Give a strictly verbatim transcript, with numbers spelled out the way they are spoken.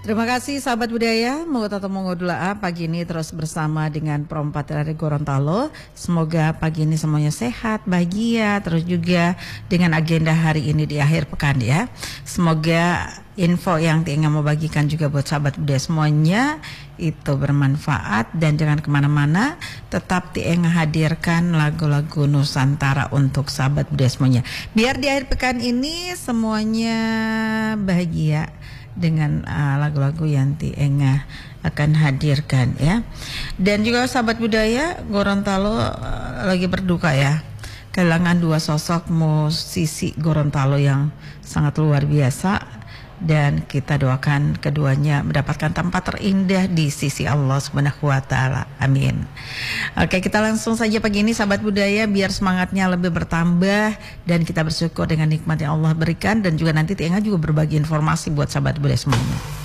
Terima kasih sahabat budaya, mau atau mau doa pagi ini terus bersama dengan perempat dari Gorontalo. Semoga pagi ini semuanya sehat, bahagia, terus juga dengan agenda hari ini di akhir pekan ya. Semoga info yang Tienga mau bagikan juga buat sahabat budaya semuanya itu bermanfaat dan jangan kemana-mana. Tetap Tienga hadirkan lagu-lagu Nusantara untuk sahabat budaya semuanya. Biar di akhir pekan ini semuanya bahagia dengan uh, lagu-lagu yang Tienga akan hadirkan ya. Dan juga sahabat budaya Gorontalo uh, lagi berduka ya, kehilangan dua sosok musisi Gorontalo yang sangat luar biasa. Dan kita doakan keduanya mendapatkan tempat terindah di sisi Allah Subhanahu wa taala. Amin. Oke, kita langsung saja pagi ini sahabat budaya biar semangatnya lebih bertambah dan kita bersyukur dengan nikmat yang Allah berikan dan juga nanti Tienga juga berbagi informasi buat sahabat budaya semuanya.